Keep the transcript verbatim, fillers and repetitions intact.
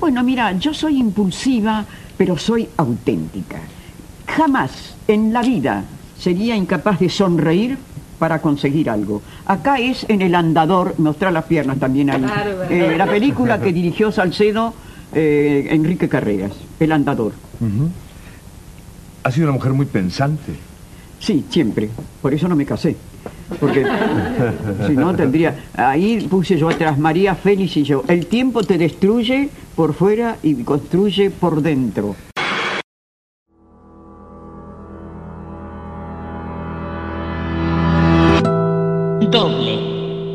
Bueno, mira, yo soy impulsiva, pero soy auténtica. Jamás en la vida sería incapaz de sonreír para conseguir algo. Acá es en El Andador, mostrar las piernas también ahí. Claro, eh, la película que dirigió Salcedo, eh, Enrique Carreras, El Andador. Uh-huh. Ha sido una mujer muy pensante. Sí, siempre. Por eso no me casé. Porque si no tendría... Ahí puse yo atrás, María Félix y yo. El tiempo te destruye por fuera y construye por dentro.